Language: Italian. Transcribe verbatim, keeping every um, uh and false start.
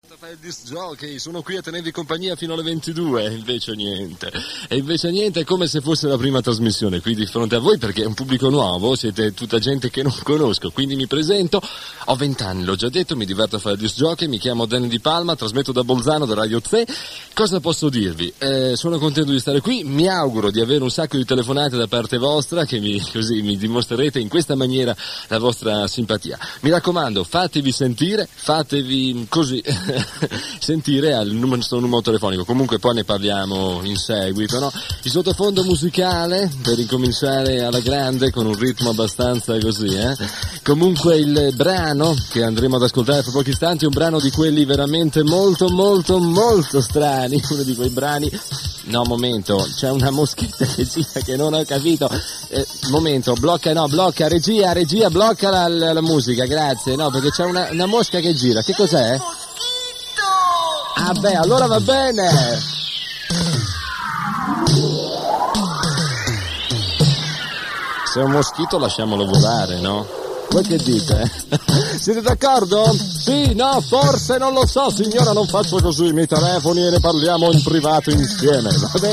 Fai il disc jockey, sono qui a tenervi compagnia fino alle ventidue, invece niente. E invece niente, è come se fosse la prima trasmissione qui di fronte a voi, perché è un pubblico nuovo, siete tutta gente che non conosco, quindi mi presento, ho vent'anni, l'ho già detto, mi diverto a fare il disc jockey, mi chiamo Danny Di Palma, trasmetto da Bolzano, da Radio Z. Cosa posso dirvi? Eh, sono contento di stare qui, mi auguro di avere un sacco di telefonate da parte vostra, che mi, così mi dimostrerete in questa maniera la vostra simpatia. Mi raccomando, fatevi sentire, fatevi così sentire al nostro numero telefonico, comunque poi ne parliamo in seguito, no? Il sottofondo musicale per incominciare alla grande con un ritmo abbastanza così, eh? Comunque il brano che andremo ad ascoltare fra pochi istanti è un brano di quelli veramente molto molto molto strani, uno di quei brani. No, momento, c'è una moschetta che gira che non ho capito. Eh, momento, blocca, no, blocca, regia, regia, blocca la, la, la musica, grazie. No, perché c'è una, una mosca che gira. Che cos'è? Ah beh, allora va bene. Se è un moschito lasciamolo volare, no? Voi che dite? Siete d'accordo? Sì, no, forse non lo so, signora, non faccio così, mi telefoni e ne parliamo in privato insieme, va bene?